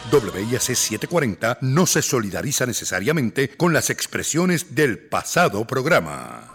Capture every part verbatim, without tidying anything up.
W I A C setecientos cuarenta no se solidariza necesariamente con las expresiones del pasado programa.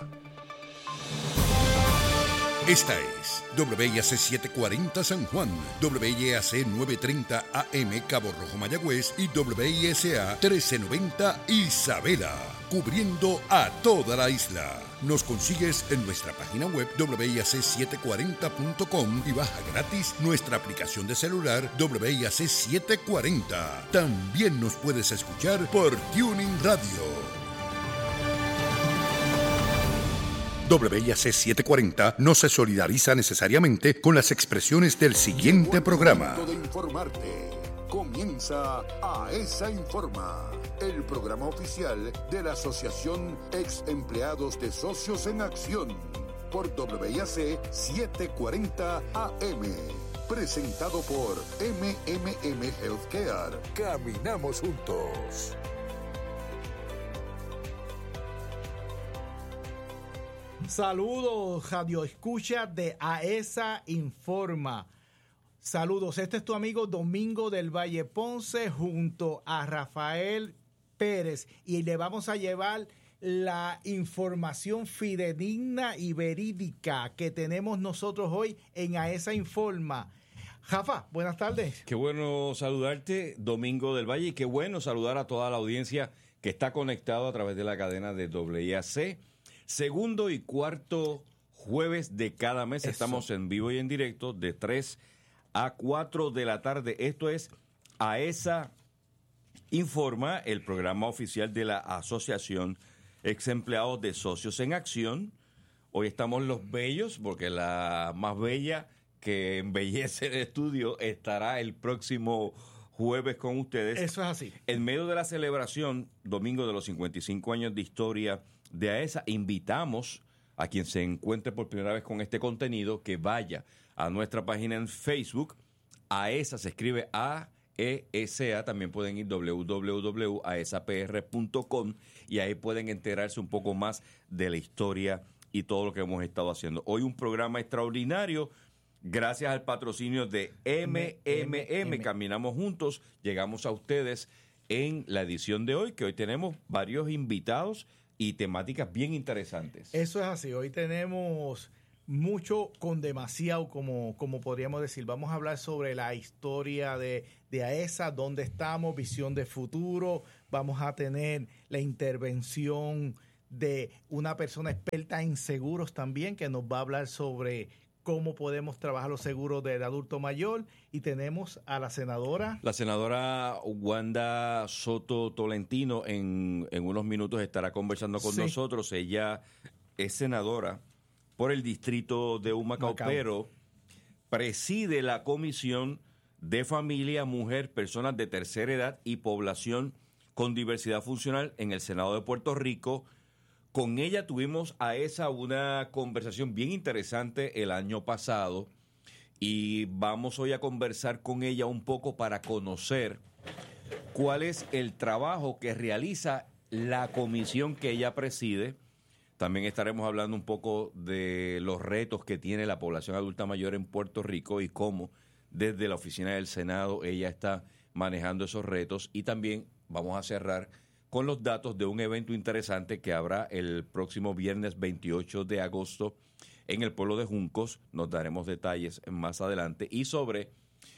Esta es W I A C setecientos cuarenta San Juan, W I A C novecientos treinta A M Cabo Rojo Mayagüez y W I S A trece noventa Isabela, cubriendo a toda la isla. Nos consigues en nuestra página web W I A C setecientos cuarenta punto com y baja gratis nuestra aplicación de celular W I A C setecientos cuarenta. También nos puedes escuchar por Tuning Radio. W I A C setecientos cuarenta no se solidariza necesariamente con las expresiones del siguiente programa. De informarte. Comienza AESA Informa, el programa oficial de la Asociación Ex Empleados de Socios en Acción, por W I A C setecientos cuarenta A M. Presentado por M M M Healthcare. Caminamos juntos. Saludos, Radio Escucha de AESA Informa. Saludos, este es tu amigo Domingo del Valle Ponce junto a Rafael Pérez y le vamos a llevar la información fidedigna y verídica que tenemos nosotros hoy en AESA Informa. Rafa, buenas tardes. Qué bueno saludarte, Domingo del Valle, y qué bueno saludar a toda la audiencia que está conectada a través de la cadena de W I A C. Segundo y cuarto jueves de cada mes. Eso. Estamos en vivo y en directo de tres a cuatro de la tarde. Esto es AESA Informa, el programa oficial de la Asociación Ex Empleados de Socios en Acción. Hoy estamos los bellos, porque la más bella que embellece el estudio estará el próximo jueves con ustedes. Eso es así. En medio de la celebración, domingo de los cincuenta y cinco años de historia de AESA, invitamos a quien se encuentre por primera vez con este contenido que vaya a nuestra página en Facebook. AESA se escribe A E S A, también pueden ir w w w punto a e s a p r punto com y ahí pueden enterarse un poco más de la historia y todo lo que hemos estado haciendo. Hoy un programa extraordinario, gracias al patrocinio de M M M. Caminamos juntos, llegamos a ustedes en la edición de hoy, que hoy tenemos varios invitados y temáticas bien interesantes. Eso es así, hoy tenemos mucho con demasiado, como, como podríamos decir. Vamos a hablar sobre la historia de, de AESA, dónde estamos, visión de futuro. Vamos a tener la intervención de una persona experta en seguros también, que nos va a hablar sobre cómo podemos trabajar los seguros del adulto mayor. Y tenemos a la senadora. La senadora Wanda Soto Tolentino en, en unos minutos estará conversando con sí. nosotros. Ella es senadora por el distrito de Humacao, Macao. Pero preside la Comisión de Familia, Mujer, Personas de Tercera Edad y Población con Diversidad Funcional en el Senado de Puerto Rico. Con ella tuvimos a esa una conversación bien interesante el año pasado y vamos hoy a conversar con ella un poco para conocer cuál es el trabajo que realiza la comisión que ella preside. También estaremos hablando un poco de los retos que tiene la población adulta mayor en Puerto Rico y cómo desde la oficina del Senado ella está manejando esos retos. Y también vamos a cerrar con los datos de un evento interesante que habrá el próximo viernes veintiocho de agosto en el pueblo de Juncos. Nos daremos detalles más adelante. Y sobre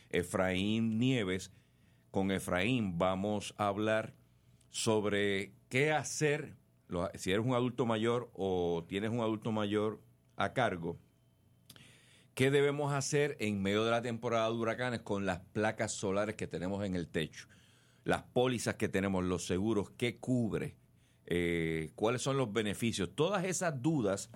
Efraín Nieves, con Efraín vamos a hablar sobre qué hacer si eres un adulto mayor o tienes un adulto mayor a cargo. ¿Qué debemos hacer en medio de la temporada de huracanes con las placas solares que tenemos en el techo? Las pólizas que tenemos, los seguros, ¿qué cubre? Eh, ¿Cuáles son los beneficios? Todas esas dudas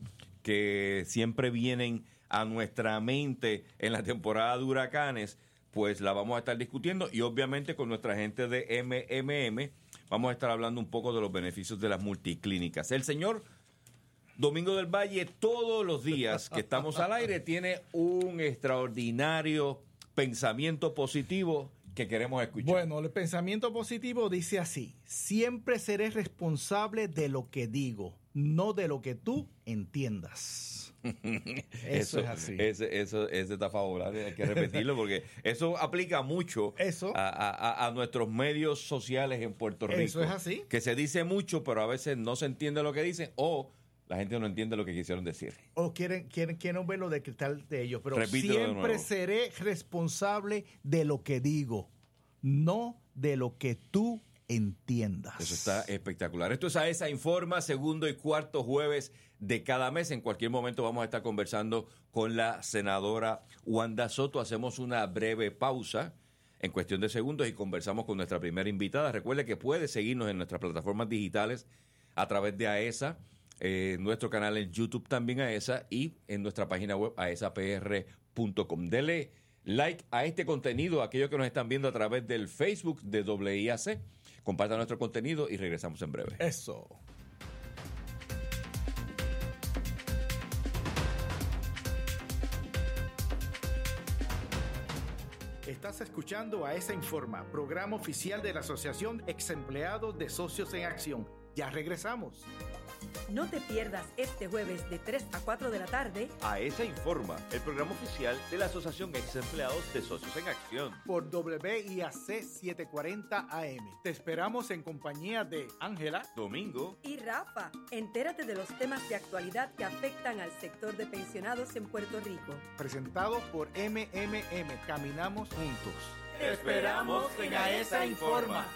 que siempre vienen a nuestra mente en la temporada de huracanes, pues la vamos a estar discutiendo y obviamente con nuestra gente de M M M vamos a estar hablando un poco de los beneficios de las multiclínicas. El señor Domingo del Valle, todos los días que estamos al aire, tiene un extraordinario pensamiento positivo que queremos escuchar. Bueno, el pensamiento positivo dice así: siempre seré responsable de lo que digo. no de lo que tú entiendas. Eso, eso es así. Ese, eso, ese está favorable, hay que repetirlo porque eso aplica mucho eso. A, a, a nuestros medios sociales en Puerto Rico. Eso es así. Que se dice mucho, pero a veces no se entiende lo que dicen o la gente no entiende lo que quisieron decir. O quieren, quieren, quieren ver lo de cristal de ellos. Pero Repítelo siempre seré responsable de lo que digo, no de lo que tú entiendas. Eso está espectacular. Esto es AESA Informa, segundo y cuarto jueves de cada mes. En cualquier momento vamos a estar conversando con la senadora Wanda Soto. Hacemos una breve pausa en cuestión de segundos y conversamos con nuestra primera invitada. Recuerde que puede seguirnos en nuestras plataformas digitales a través de AESA, eh, nuestro canal en YouTube también AESA y en nuestra página web a e s a p r punto com. Dele like a este contenido, aquellos que nos están viendo a través del Facebook de W I A C. Compartan nuestro contenido y regresamos en breve. Eso. Estás escuchando a AESA Informa, programa oficial de la Asociación Ex Empleados de Socios en Acción. Ya regresamos. No te pierdas este jueves de tres a cuatro de la tarde AESA Informa, el programa oficial de la Asociación Ex Empleados de Socios en Acción. Por W I A C setecientos cuarenta A M. Te esperamos en compañía de Ángela, Domingo y Rafa. Entérate de los temas de actualidad que afectan al sector de pensionados en Puerto Rico. Presentado por M M M. Caminamos juntos. Te esperamos en AESA Informa.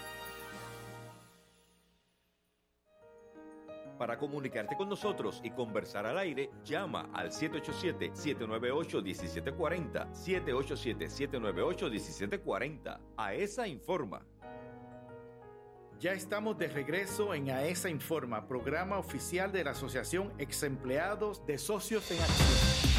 Para comunicarte con nosotros y conversar al aire, llama al siete ocho siete, siete nueve ocho, uno siete cuatro cero, siete ocho siete, siete nueve ocho, uno siete cuatro cero. AESA Informa. Ya estamos de regreso en AESA Informa, programa oficial de la Asociación Ex Empleados de Socios en Acción.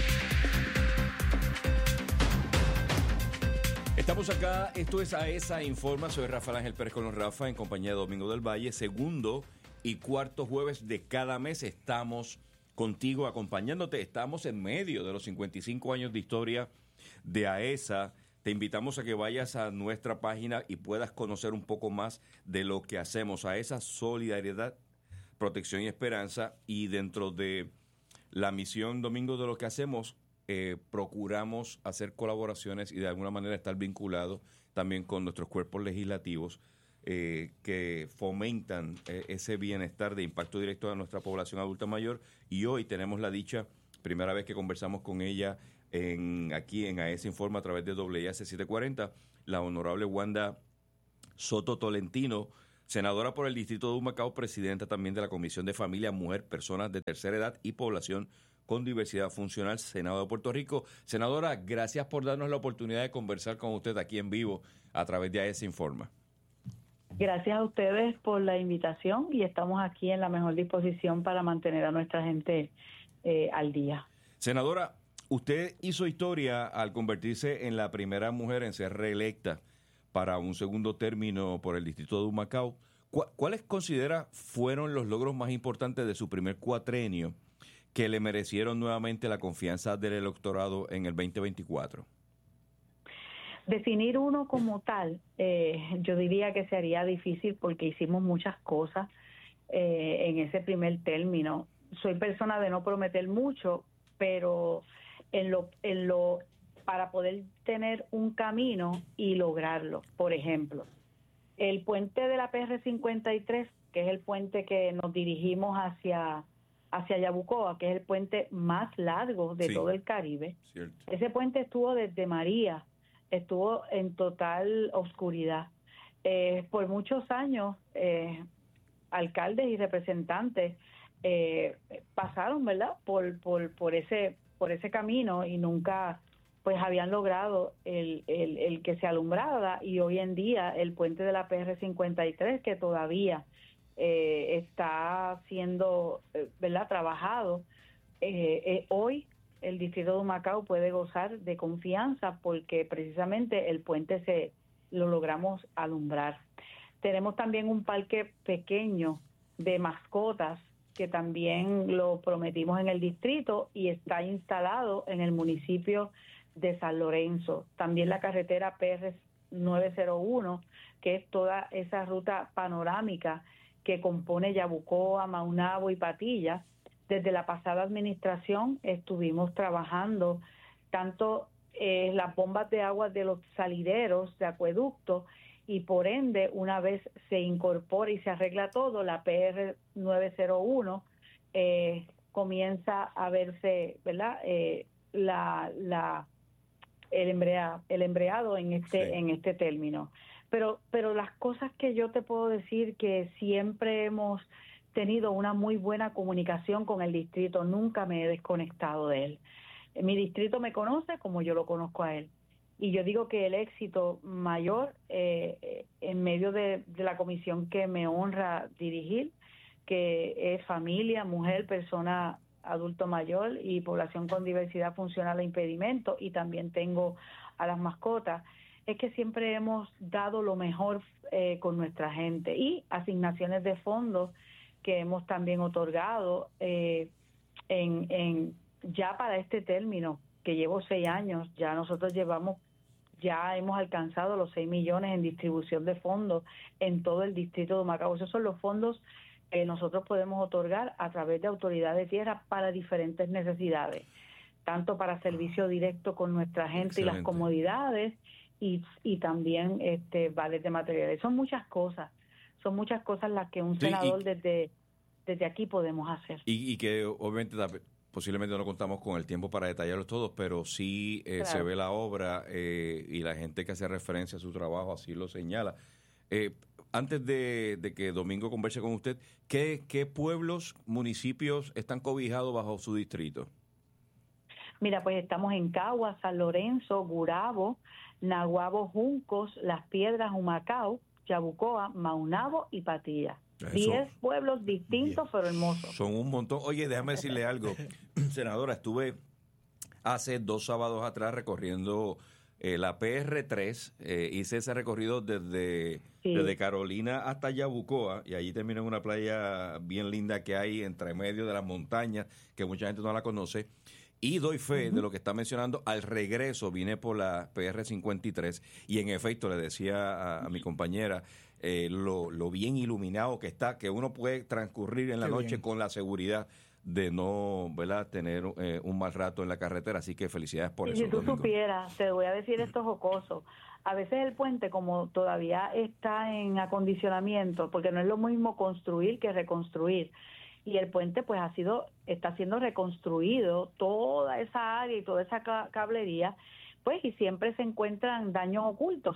Estamos acá, esto es AESA Informa, soy Rafael Ángel Pérez con los Rafa en compañía de Domingo del Valle, segundo y cuarto jueves de cada mes estamos contigo acompañándote. Estamos en medio de los cincuenta y cinco años de historia de AESA. Te invitamos a que vayas a nuestra página y puedas conocer un poco más de lo que hacemos. AESA, solidaridad, protección y esperanza. Y dentro de la misión, Domingo, de lo que hacemos, eh, procuramos hacer colaboraciones y de alguna manera estar vinculados también con nuestros cuerpos legislativos Eh, que fomentan eh, ese bienestar de impacto directo a nuestra población adulta mayor. Y hoy tenemos la dicha, primera vez que conversamos con ella en, aquí en AESA Informa a través de W I A C setecientos cuarenta, la honorable Wanda Soto Tolentino, senadora por el Distrito de Humacao, presidenta también de la Comisión de Familia, Mujer, Personas de Tercera Edad y Población con Diversidad Funcional, Senado de Puerto Rico. Senadora, gracias por darnos la oportunidad de conversar con usted aquí en vivo a través de AESA Informa. Gracias a ustedes por la invitación y estamos aquí en la mejor disposición para mantener a nuestra gente eh, al día. Senadora, usted hizo historia al convertirse en la primera mujer en ser reelecta para un segundo término por el Distrito de Humacao. ¿Cuáles considera fueron los logros más importantes de su primer cuatrenio que le merecieron nuevamente la confianza del electorado en el veinte veinticuatro? Definir uno como tal, eh, yo diría que sería difícil porque hicimos muchas cosas eh, en ese primer término. Soy persona de no prometer mucho, pero en lo, en lo para poder tener un camino y lograrlo. Por ejemplo, el puente de la P R cincuenta y tres, que es el puente que nos dirigimos hacia hacia Yabucoa, que es el puente más largo de sí, todo el Caribe. Cierto. Ese puente estuvo desde María, estuvo en total oscuridad. Eh, por muchos años, eh, alcaldes y representantes eh, pasaron, ¿verdad?, por, por, por, ese, por ese camino y nunca pues habían logrado el, el, el que se alumbrara, y hoy en día el puente de la P R cincuenta y tres, que todavía eh, está siendo, ¿verdad?, trabajado, eh, eh, hoy el Distrito de Humacao puede gozar de confianza porque precisamente el puente se lo logramos alumbrar. Tenemos también un parque pequeño de mascotas que también lo prometimos en el distrito y está instalado en el municipio de San Lorenzo. También la carretera P R novecientos uno, que es toda esa ruta panorámica que compone Yabucoa, Maunabo y Patilla. Desde la pasada administración estuvimos trabajando tanto eh, las bombas de agua de los salideros de acueducto, y por ende, una vez se incorpora y se arregla todo, la P R nueve cero uno eh, comienza a verse, ¿verdad? Eh, la, la, el, embrea, el embreado en este, sí. en este término. Pero, pero las cosas que yo te puedo decir, que siempre hemos tenido una muy buena comunicación con el distrito, nunca me he desconectado de él. Mi distrito me conoce como yo lo conozco a él. Y yo digo que el éxito mayor eh, en medio de, de la comisión que me honra dirigir, que es familia, mujer, persona adulto mayor y población con diversidad funcional e impedimento, y también tengo a las mascotas, es que siempre hemos dado lo mejor eh, con nuestra gente, y asignaciones de fondos que hemos también otorgado eh, en, en ya para este término, que llevo seis años, ya nosotros llevamos ya hemos alcanzado los seis millones en distribución de fondos en todo el distrito de Humacao. Esos son los fondos que nosotros podemos otorgar a través de Autoridad de Tierra para diferentes necesidades, tanto para servicio directo con nuestra gente. Excelente. Y las comodidades, y, y también este vales de materiales. Son muchas cosas, son muchas cosas las que un sí, senador y, desde, desde aquí podemos hacer. Y, y que obviamente posiblemente no contamos con el tiempo para detallarlos todos, pero sí eh, claro. se ve la obra eh, y la gente que hace referencia a su trabajo así lo señala. Eh, antes de, de que Domingo converse con usted, ¿qué, qué pueblos, municipios están cobijados bajo su distrito? Mira, pues estamos en Cagua, San Lorenzo, Gurabo, Naguabo, Juncos, Las Piedras, Humacao, Yabucoa, Maunabo y Patilla. Eso, Diez pueblos distintos, diez. Pero hermosos. Son un montón. Oye, déjame decirle algo. Senadora, estuve hace dos sábados atrás recorriendo eh, la P R tres. Eh, hice ese recorrido desde, sí. desde Carolina hasta Yabucoa, y allí terminé en una playa bien linda que hay entre medio de las montañas, que mucha gente no la conoce. Y doy fe uh-huh. de lo que está mencionando. Al regreso vine por la P R cincuenta y tres y en efecto le decía a, a mi compañera eh, lo, lo bien iluminado que está, que uno puede transcurrir en la Qué noche bien. Con la seguridad de no, ¿verdad?, tener eh, un mal rato en la carretera. Así que felicidades por y eso. Si tú Domingo. supieras, te voy a decir esto jocoso. A veces el puente, como todavía está en acondicionamiento, porque no es lo mismo construir que reconstruir, y el puente pues ha sido, está siendo reconstruido, toda esa área y toda esa cablería, pues, y siempre se encuentran daños ocultos,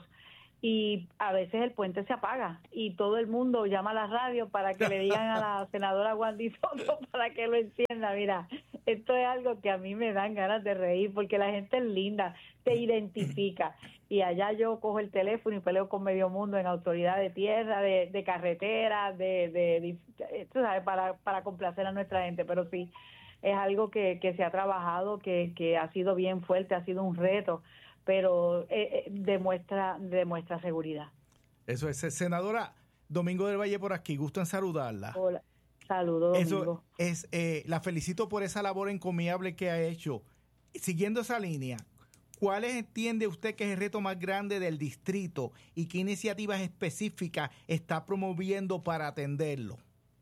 y a veces el puente se apaga y todo el mundo llama a la radio para que le digan a la senadora Wandy Soto para que lo encienda. Mira, esto es algo que a mí me dan ganas de reír, porque la gente es linda, te identifica, y allá yo cojo el teléfono y peleo con medio mundo en Autoridad de Tierra, de, de carretera, de, de, de tú sabes, para, para complacer a nuestra gente. Pero sí, es algo que, que se ha trabajado, que, que ha sido bien fuerte, ha sido un reto, pero eh, demuestra, demuestra seguridad. Eso es. Senadora, Domingo del Valle por aquí, gusto en saludarla. Hola, saludos, Domingo. Eso es, eh, la felicito por esa labor encomiable que ha hecho. Siguiendo esa línea, ¿cuál entiende usted que es el reto más grande del distrito y qué iniciativas específicas está promoviendo para atenderlo?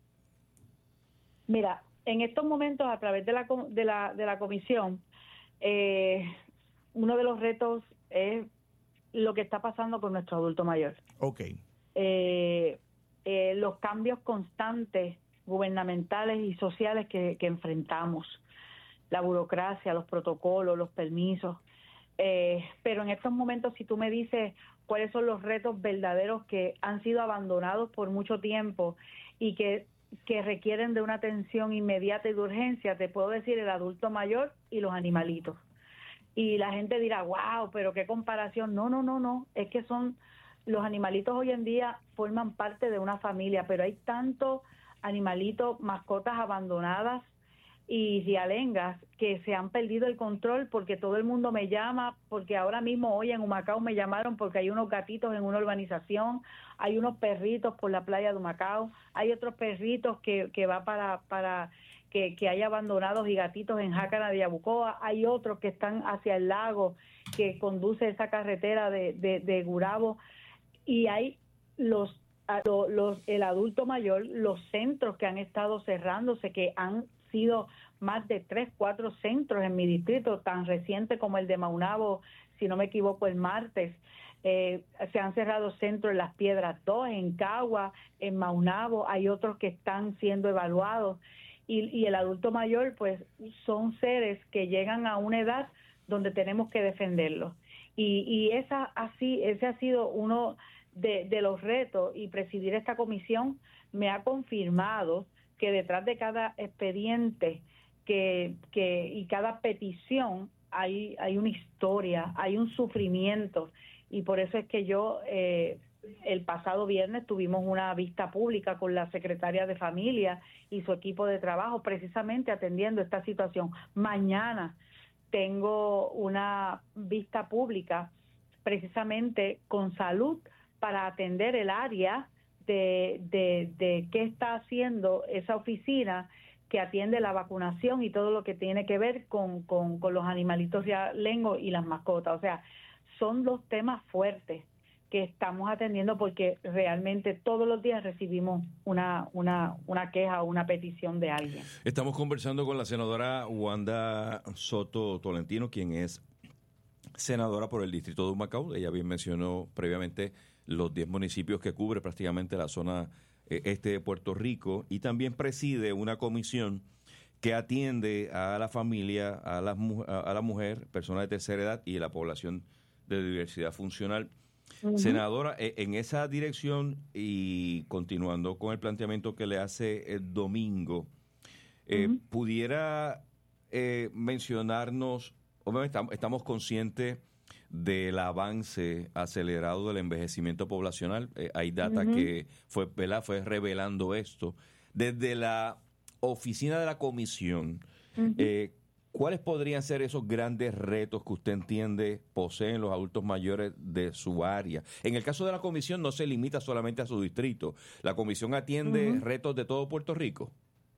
Mira, en estos momentos, a través de la, de la, de la comisión, eh, uno de los retos es lo que está pasando con nuestro adulto mayor. Okay. Eh, eh, los cambios constantes gubernamentales y sociales que, que enfrentamos, la burocracia, los protocolos, los permisos. Eh, pero en estos momentos, si tú me dices cuáles son los retos verdaderos que han sido abandonados por mucho tiempo y que, que requieren de una atención inmediata y de urgencia, te puedo decir el adulto mayor y los animalitos. Y la gente dirá, wow, pero qué comparación. No, no, no, no. Es que son, los animalitos hoy en día forman parte de una familia, pero hay tantos animalitos, mascotas abandonadas y rialengas que se han perdido el control, porque todo el mundo me llama, porque ahora mismo hoy en Humacao me llamaron porque hay unos gatitos en una urbanización, hay unos perritos por la playa de Humacao, hay otros perritos que, que va para... para Que, que hay abandonados y gatitos en Jácana de Yabucoa, hay otros que están hacia el lago que conduce esa carretera de, de, de Gurabo, y hay los a lo, los, el adulto mayor, los centros que han estado cerrándose, que han sido más de tres, cuatro centros en mi distrito, tan reciente como el de Maunabo, si no me equivoco, el martes. Eh, se han cerrado centros en Las Piedras dos, en Cagua, en Maunabo, hay otros que están siendo evaluados. Y, y el adulto mayor, pues, son seres que llegan a una edad donde tenemos que defenderlos. Y, y esa así ese ha sido uno de, de los retos, y presidir esta comisión me ha confirmado que detrás de cada expediente que, que y cada petición hay, hay una historia, hay un sufrimiento, y por eso es que yo eh, el pasado viernes tuvimos una vista pública con la secretaria de Familia y su equipo de trabajo, precisamente atendiendo esta situación. Mañana tengo una vista pública precisamente con salud para atender el área de, de, de qué está haciendo esa oficina que atiende la vacunación y todo lo que tiene que ver con, con, con los animalitos realengo y las mascotas. O sea, son dos temas fuertes que estamos atendiendo, porque realmente todos los días recibimos una, una, una queja o una petición de alguien. Estamos conversando con la senadora Wanda Soto Tolentino, quien es senadora por el distrito de Humacao. Ella bien mencionó previamente los diez municipios que cubre prácticamente la zona eh, este de Puerto Rico, y también preside una comisión que atiende a la familia, a la, a la mujer, personas de tercera edad y la población de diversidad funcional. Uh-huh. Senadora, en esa dirección, y continuando con el planteamiento que le hace el domingo, eh, uh-huh. ¿pudiera eh, mencionarnos, obviamente estamos conscientes del avance acelerado del envejecimiento poblacional, eh, hay data uh-huh. que fue, ¿verdad? fue revelando esto, desde la oficina de la comisión, uh-huh. eh, ¿cuáles podrían ser esos grandes retos que usted entiende poseen los adultos mayores de su área? En el caso de la comisión no se limita solamente a su distrito. ¿La comisión atiende uh-huh. retos de todo Puerto Rico?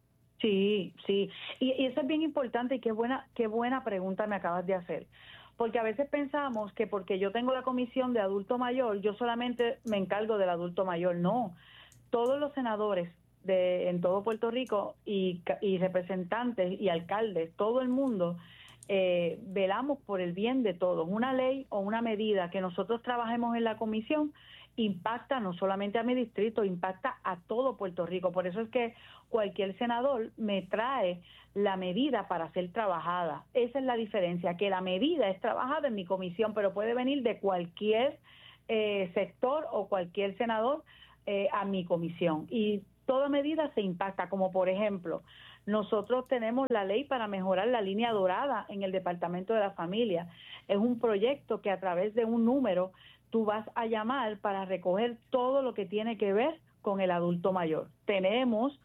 Sí, sí. Y, y eso es bien importante, y qué buena, qué buena pregunta me acabas de hacer. Porque a veces pensamos que porque yo tengo la comisión de adulto mayor, yo solamente me encargo del adulto mayor. No, todos los senadores de en todo Puerto Rico y, y representantes y alcaldes, todo el mundo, eh, velamos por el bien de todos. Una ley o una medida que nosotros trabajemos en la comisión impacta no solamente a mi distrito, impacta a todo Puerto Rico. Por eso es que cualquier senador me trae la medida para ser trabajada. Esa es la diferencia, que la medida es trabajada en mi comisión, pero puede venir de cualquier eh, sector o cualquier senador eh, a mi comisión. Y toda medida se impacta, como por ejemplo, nosotros tenemos la ley para mejorar la línea dorada en el Departamento de la Familia. Es un proyecto que a través de un número tú vas a llamar para recoger todo lo que tiene que ver con el adulto mayor. Tenemos,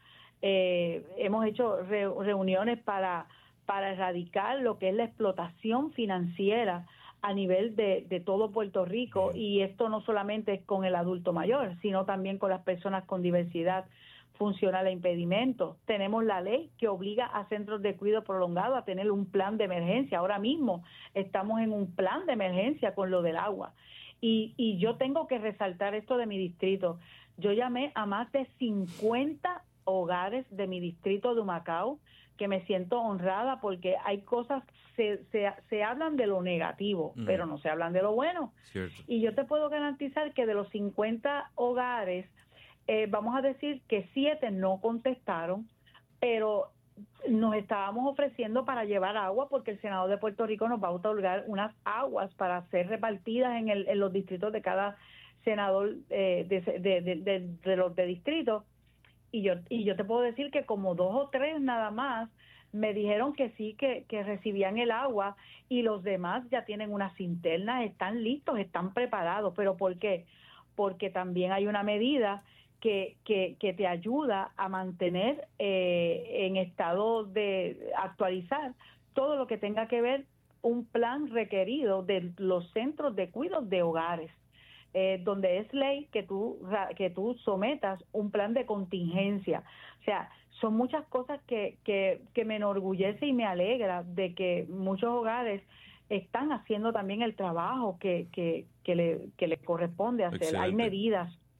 eh, hemos hecho re, reuniones para, para erradicar lo que es la explotación financiera a nivel de, de todo Puerto Rico, y esto no solamente es con el adulto mayor, sino también con las personas con diversidad funcional e impedimentos. Tenemos la ley que obliga a centros de cuidado prolongado a tener un plan de emergencia. Ahora mismo estamos en un plan de emergencia con lo del agua. Y, y yo tengo que resaltar esto de mi distrito. Yo llamé a más de cincuenta hogares de mi distrito de Humacao, que me siento honrada, porque hay cosas, se, se, se hablan de lo negativo, mm. pero no se hablan de lo bueno. Cierto. Y yo te puedo garantizar que de los cincuenta hogares, eh, vamos a decir que siete no contestaron, pero nos estábamos ofreciendo para llevar agua, porque el Senado de Puerto Rico nos va a otorgar unas aguas para ser repartidas en, el, en los distritos de cada senador eh, de, de, de, de, de los de distrito. Y yo y yo te puedo decir que como dos o tres nada más me dijeron que sí, que, que recibían el agua, y los demás ya tienen unas cisternas, están listos, están preparados. ¿Pero por qué? Porque también hay una medida que, que, que te ayuda a mantener eh, en estado de actualizar todo lo que tenga que ver un plan requerido de los centros de cuidado de hogares, eh, donde es ley que tú, que tú sometas un plan de contingencia. O sea, son muchas cosas que, que, que me enorgullece y me alegra de que muchos hogares están haciendo también el trabajo que, que, que, le, que le corresponde hacer. Excelente. Hay medidas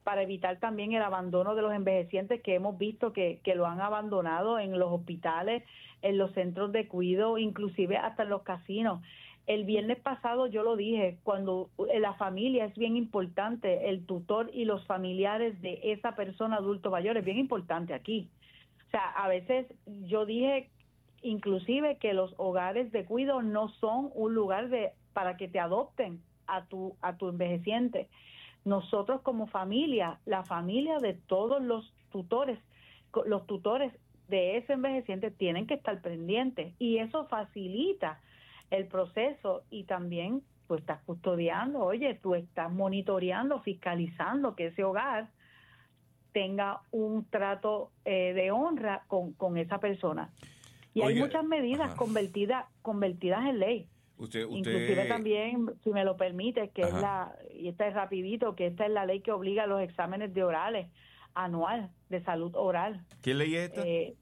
para evitar también el abandono de los envejecientes que hemos visto que, que lo han abandonado en los hospitales, en los centros de cuidado, inclusive hasta en los casinos. El viernes pasado yo lo dije, cuando la familia es bien importante, el tutor y los familiares de esa persona adulto mayor es bien importante aquí. O sea, a veces yo dije inclusive que los hogares de cuidado no son un lugar de para que te adopten a tu a tu envejeciente. Nosotros como familia, la familia de todos los tutores, los tutores de ese envejeciente tienen que estar pendientes y eso facilita el proceso y también tú estás custodiando, oye, tú estás monitoreando, fiscalizando que ese hogar tenga un trato eh, de honra con, con esa persona. Y Oiga, hay muchas medidas convertidas convertidas en ley. Usted, usted... Inclusive también, si me lo permite, que Ajá. es la, y esta es rapidito, que esta es la ley que obliga a los exámenes de orales anual, de salud oral. ¿Qué ley es esta? Eh,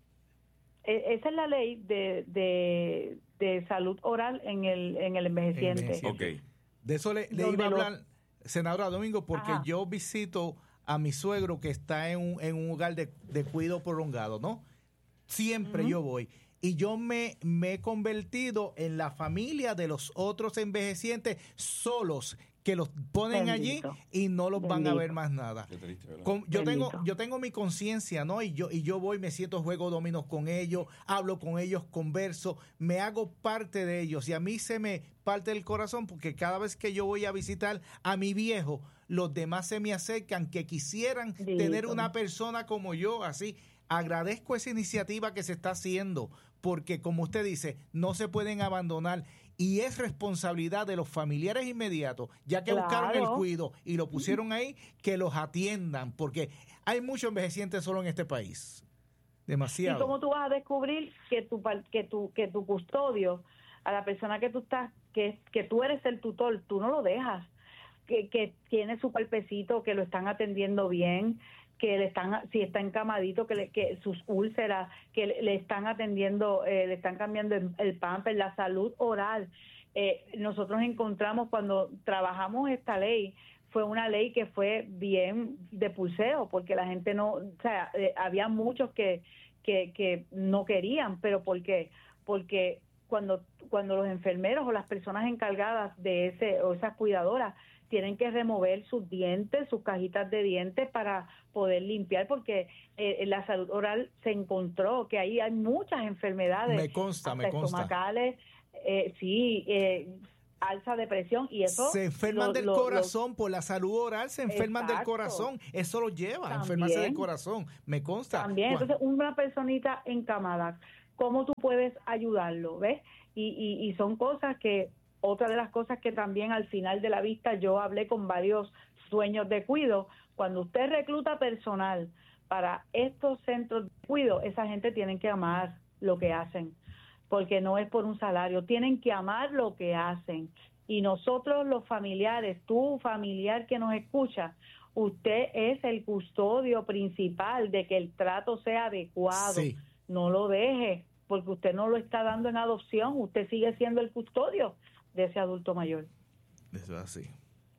esa es la ley de, de, de salud oral en el en el envejeciente. envejeciente. Okay. De eso le, le iba a hablar, los... senadora Domingo, porque Ajá. yo visito a mi suegro que está en un, en un hogar de, de cuidado prolongado, ¿no? Siempre uh-huh. yo voy. Y yo me, me he convertido en la familia de los otros envejecientes solos que los ponen Bendito. allí y no los Bendito. van a ver más nada. Triste, con, yo tengo yo tengo mi conciencia, ¿no? Y yo y yo voy, me siento, juego dominos con ellos, hablo con ellos, converso, me hago parte de ellos y a mí se me parte el corazón porque cada vez que yo voy a visitar a mi viejo, los demás se me acercan que quisieran Bendito. tener una persona como yo, así. Agradezco esa iniciativa que se está haciendo porque, como usted dice, no se pueden abandonar y es responsabilidad de los familiares inmediatos, ya que claro. buscaron el cuidado y lo pusieron ahí, que los atiendan, porque hay muchos envejecientes solo en este país. Demasiado. ¿Y cómo tú vas a descubrir que tu que tu que tu custodio, a la persona que tú estás, que que tú eres el tutor, tú no lo dejas, que que tiene su cuerpecito, que lo están atendiendo bien, que le están, si está encamadito, que, le, que sus úlceras, que le, le están atendiendo, eh, le están cambiando el, el pamper, la salud oral. Eh, nosotros encontramos cuando trabajamos esta ley, fue una ley que fue bien de pulseo, porque la gente no, o sea, eh, había muchos que, que, que no querían, pero ¿por qué? Porque cuando, cuando los enfermeros o las personas encargadas de ese, o esas cuidadoras, tienen que remover sus dientes, sus cajitas de dientes para poder limpiar, porque eh, en la salud oral se encontró que ahí hay muchas enfermedades. Me consta, me consta. Estomacales, eh, sí, eh, alza de presión y eso. Se enferman lo, del lo, corazón, lo, por la salud oral se enferman exacto. del corazón. Eso lo lleva también, a enfermarse del corazón. Me consta. También, entonces una personita encamada, ¿cómo tú puedes ayudarlo? ¿Ves? Y, y, y son cosas que... Otra de las cosas que también al final de la vista yo hablé con varios dueños de cuidado, cuando usted recluta personal para estos centros de cuidado, esa gente tiene que amar lo que hacen, porque no es por un salario, tienen que amar lo que hacen. Y nosotros los familiares, tú familiar que nos escucha, usted es el custodio principal de que el trato sea adecuado. Sí. No lo deje, porque usted no lo está dando en adopción, usted sigue siendo el custodio de ese adulto mayor. Eso es así.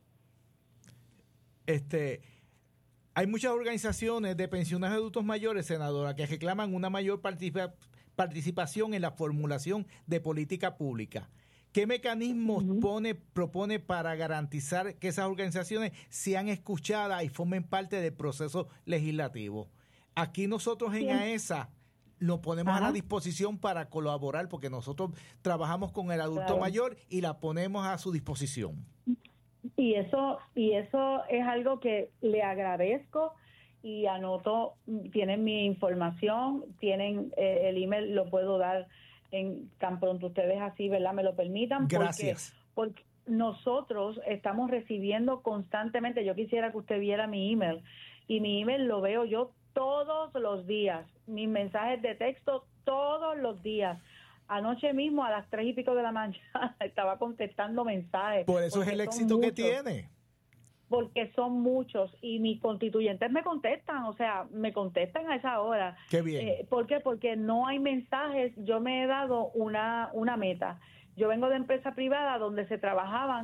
Este, hay muchas organizaciones de pensiones de adultos mayores, senadora, que reclaman una mayor participa- participación en la formulación de política pública. ¿Qué mecanismos uh-huh. pone, propone para garantizar que esas organizaciones sean escuchadas y formen parte del proceso legislativo? Aquí nosotros en A E S A lo ponemos Ajá. a la disposición para colaborar, porque nosotros trabajamos con el adulto claro. mayor y la ponemos a su disposición. Y eso y eso es algo que le agradezco y anoto, tienen mi información, tienen eh, el email, lo puedo dar en tan pronto ustedes así, ¿verdad? Me lo permitan. Gracias. Porque, porque nosotros estamos recibiendo constantemente, yo quisiera que usted viera mi email, y mi email lo veo yo todos los días, mis mensajes de texto todos los días. Anoche mismo a las tres y pico de la mañana estaba contestando mensajes. Por eso es el éxito muchos, que tiene. Porque son muchos y mis constituyentes me contestan, o sea, me contestan a esa hora. Qué bien. Eh, ¿Por qué? Porque no hay mensajes. Yo me he dado una, una meta. Yo vengo de empresa privada donde se trabajaban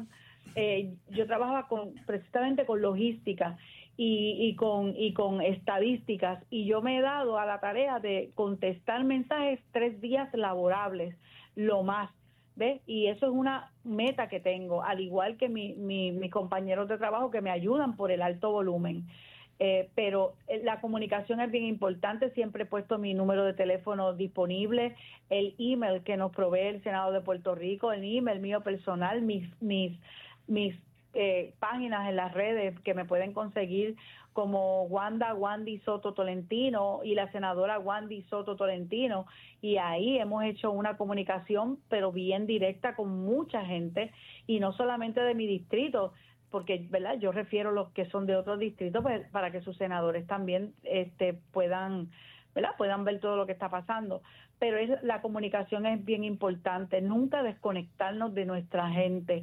eh, yo trabajaba con precisamente con logística y, y con y con estadísticas, y yo me he dado a la tarea de contestar mensajes tres días laborables, lo más, ¿ves? Y eso es una meta que tengo, al igual que mi, mi, mis compañeros de trabajo que me ayudan por el alto volumen. Eh, pero la comunicación es bien importante, siempre he puesto mi número de teléfono disponible, el email que nos provee el Senado de Puerto Rico, el email mío personal, mis mis mis eh, páginas en las redes que me pueden conseguir como Wanda Wandy Soto Tolentino y la senadora Wandy Soto Tolentino, y ahí hemos hecho una comunicación pero bien directa con mucha gente, y no solamente de mi distrito, porque, ¿verdad?, yo refiero a los que son de otros distritos, pues, para que sus senadores también este, puedan, ¿verdad?, puedan ver todo lo que está pasando. Pero es, la comunicación es bien importante, nunca desconectarnos de nuestra gente.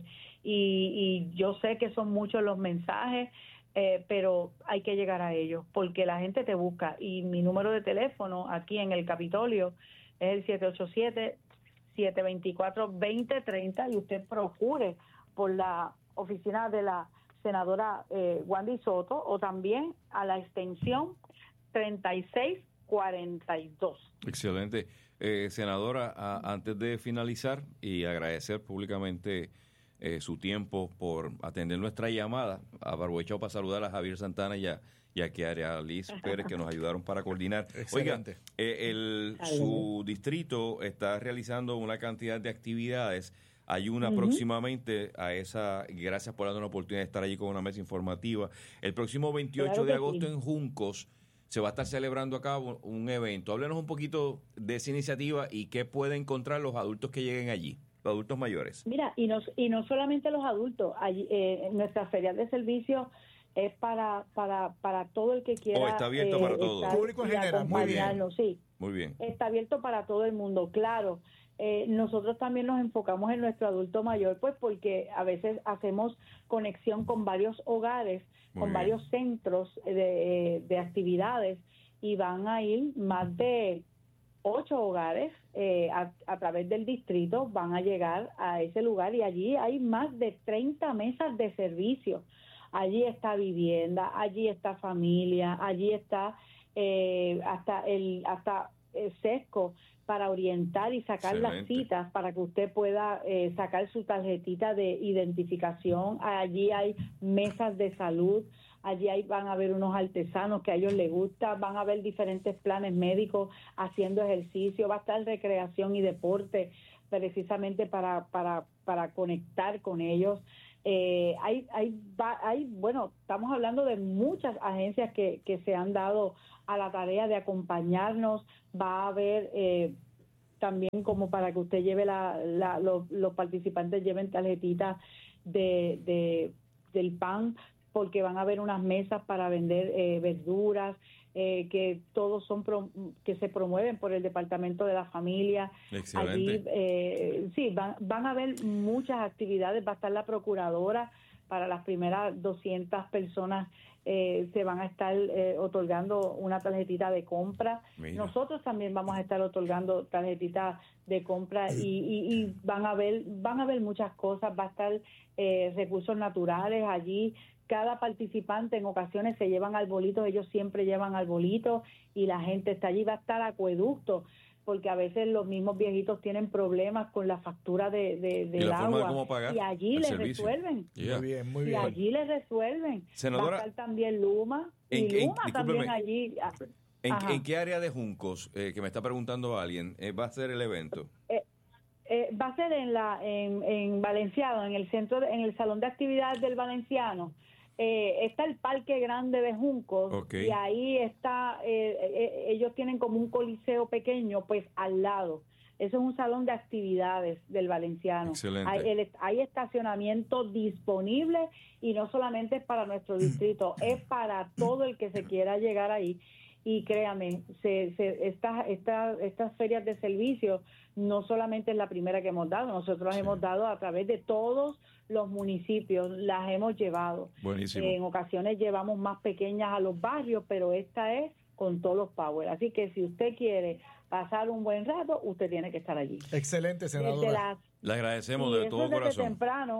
Y, y yo sé que son muchos los mensajes, eh, pero hay que llegar a ellos, porque la gente te busca. Y mi número de teléfono aquí en el Capitolio es el siete ocho siete, siete dos cuatro, dos cero tres cero, y usted procure por la oficina de la senadora eh, Wandy Soto, o también a la extensión treinta y seis cuarenta y dos. Excelente. Eh, senadora, a, antes de finalizar y agradecer públicamente eh, su tiempo por atender nuestra llamada, aprovecho para saludar a Javier Santana y a, y a Kiara Liz Pérez, que nos ayudaron para coordinar. Excelente. Oiga, eh, el, su distrito está realizando una cantidad de actividades. Hay una uh-huh. próximamente a esa, gracias por darnos la oportunidad de estar allí con una mesa informativa. El próximo veintiocho claro de agosto sí. en Juncos se va a estar celebrando acá un evento. Háblenos un poquito de esa iniciativa y qué pueden encontrar los adultos que lleguen allí, los adultos mayores. Mira, y no, y no solamente los adultos, allí, eh, nuestra feria de servicios es para para para todo el que quiera. Oh, está abierto eh, para todo. Público en general, muy bien. Sí, muy bien. Está abierto para todo el mundo, claro. Eh, nosotros también nos enfocamos en nuestro adulto mayor, pues porque a veces hacemos conexión con varios hogares, Muy con bien. varios centros de, de actividades, y van a ir más de ocho hogares eh, a, a través del distrito, van a llegar a ese lugar, y allí hay más de treinta mesas de servicio. Allí está vivienda, allí está familia, allí está eh, hasta el hasta el sesco para orientar y sacar Excelente. las citas para que usted pueda eh, sacar su tarjetita de identificación. Allí hay mesas de salud, allí hay, van a haber unos artesanos que a ellos les gusta, van a haber diferentes planes médicos haciendo ejercicio, va a estar recreación y deporte precisamente para para para conectar con ellos. Eh, hay, hay, hay, bueno, estamos hablando de muchas agencias que, que se han dado a la tarea de acompañarnos. Va a haber eh, también como para que usted lleve la, la los, los participantes lleven tarjetitas de, de del P A N, porque van a haber unas mesas para vender eh, verduras, eh, que todos son pro, que se promueven por el Departamento de la Familia. Excelente. Allí, eh, sí, van, van a haber muchas actividades, va a estar la procuradora para las primeras doscientas personas, eh, se van a estar eh, otorgando una tarjetita de compra. Mira. Nosotros también vamos a estar otorgando tarjetitas de compra y, y, y van a ver, van a ver muchas cosas, va a estar eh, recursos naturales allí. Cada participante en ocasiones se llevan arbolitos, ellos siempre llevan arbolitos, y la gente está allí. Va a estar acueducto, porque a veces los mismos viejitos tienen problemas con la factura de, de, del agua, de y allí les servicio. resuelven. Yeah. Muy bien, muy y bien. allí les resuelven. Senadora, va a estar también Luma, en, y Luma en, también allí. ¿En, ¿En qué área de Juncos, eh, que me está preguntando alguien, eh, va a ser el evento? Eh, eh, va a ser en la en, en Valenciano, en el centro, en el salón de actividades del Valenciano. Eh, está el Parque Grande de Juncos, okay. y ahí está, eh, eh, ellos tienen como un coliseo pequeño, pues al lado. Eso es un salón de actividades del Valenciano. Excelente. Hay, el, hay estacionamiento disponible, y no solamente es para nuestro distrito, es para todo el que se quiera llegar ahí. Y créame, se, se, estas esta, estas ferias de servicio no solamente es la primera que hemos dado, nosotros las sí. hemos dado a través de todos los municipios, las hemos llevado. Buenísimo. En ocasiones llevamos más pequeñas a los barrios, pero esta es con todos los power. Así que si usted quiere pasar un buen rato, usted tiene que estar allí. Excelente, senadora. Las, Le agradecemos de todo desde corazón. temprano,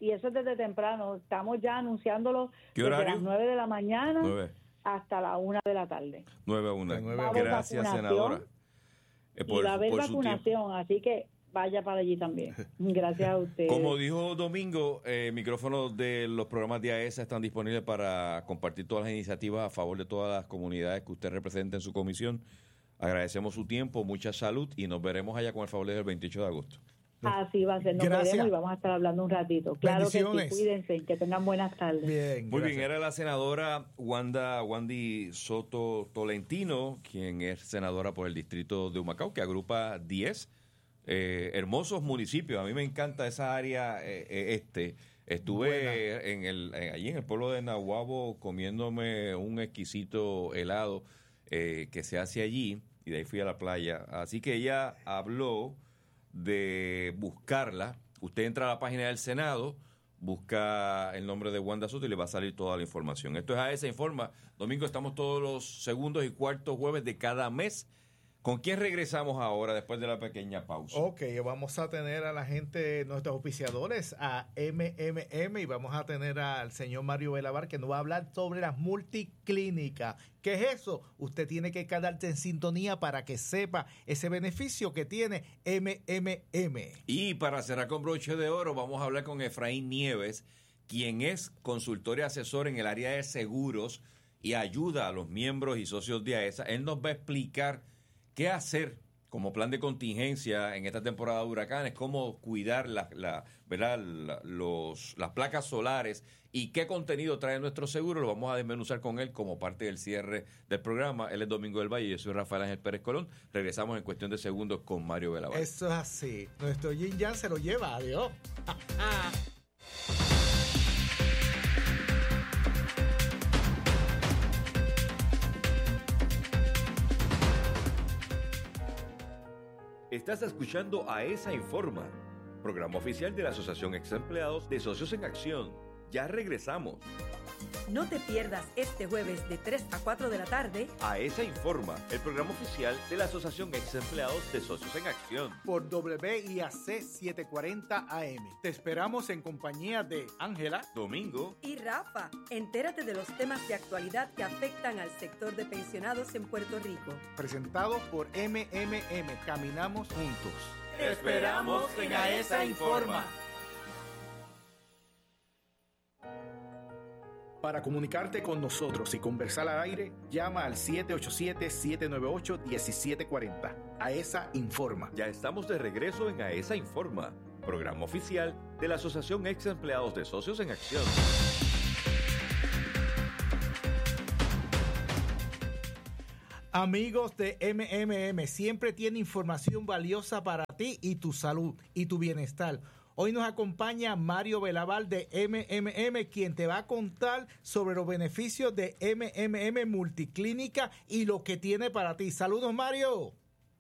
y eso es desde temprano. Estamos ya anunciándolo ¿Qué desde horario? las nueve de la mañana Nueve. hasta la una de la tarde. Nueve a una. Nueve a una. Gracias, senadora. Eh, y va a haber vacunación, así que vaya para allí también. Gracias a ustedes. Como dijo Domingo, eh, micrófonos de los programas de AESA están disponibles para compartir todas las iniciativas a favor de todas las comunidades que usted representa en su comisión. Agradecemos su tiempo, mucha salud y nos veremos allá con el favor del veintiocho de agosto. Así va a ser, nos Gracias. veremos y vamos a estar hablando un ratito. Claro que sí, Bendiciones. cuídense, que tengan buenas tardes. Bien, Muy gracias. bien, era la senadora Wanda Wandy Soto Tolentino, quien es senadora por el distrito de Humacao, que agrupa diez eh, hermosos municipios. A mí me encanta esa área eh, eh, este. Estuve en el, en, allí en el pueblo de Nahuabo comiéndome un exquisito helado eh, que se hace allí y de ahí fui a la playa. Así que ella habló de buscarla. Usted entra a la página del Senado, busca el nombre de Wanda Soto y le va a salir toda la información. Esto es AESA Informa. Domingo, estamos todos los segundos y cuartos jueves de cada mes. ¿Con quién regresamos ahora después de la pequeña pausa? Ok, vamos a tener a la gente, nuestros auspiciadores, a M M M, y vamos a tener al señor Mario Velavar, que nos va a hablar sobre las multiclínicas. ¿Qué es eso? Usted tiene que quedarse en sintonía para que sepa ese beneficio que tiene M M M. Y para cerrar con broche de oro, vamos a hablar con Efraín Nieves, quien es consultor y asesor en el área de seguros y ayuda a los miembros y socios de AESA. Él nos va a explicar qué hacer como plan de contingencia en esta temporada de huracanes, cómo cuidar la, la, ¿verdad? La, los, las placas solares y qué contenido trae nuestro seguro. Lo vamos a desmenuzar con él como parte del cierre del programa. Él es Domingo del Valle y yo soy Rafael Ángel Pérez Colón. Regresamos en cuestión de segundos con Mario Velavar. Eso es así. Nuestro Yin Yang se lo lleva. Adiós. Estás escuchando AESA Informa, programa oficial de la Asociación Ex Empleados de Socios en Acción. Ya regresamos. No te pierdas este jueves de tres a cuatro de la tarde AESA Informa, el programa oficial de la Asociación Ex Empleados de Socios en Acción. Por W I A C setecientos cuarenta A M. Te esperamos en compañía de Ángela, Domingo y Rafa. Entérate de los temas de actualidad que afectan al sector de pensionados en Puerto Rico. presentado por M M M. Caminamos juntos. Te esperamos en AESA Informa. Para comunicarte con nosotros y conversar al aire, llama al siete ocho siete, siete nueve ocho, uno siete cuatro cero. AESA Informa. Ya estamos de regreso en AESA Informa, programa oficial de la Asociación Ex Empleados de Socios en Acción. Amigos de M M M, siempre tiene información valiosa para ti y tu salud y tu bienestar. Hoy nos acompaña Mario Velavar de M M M, quien te va a contar sobre los beneficios de M M M Multiclínica y lo que tiene para ti. Saludos, Mario.